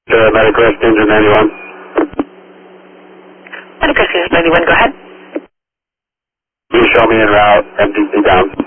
Medicrest engine 91. Medicrest engine 91, go ahead. You show me en route, MTC down.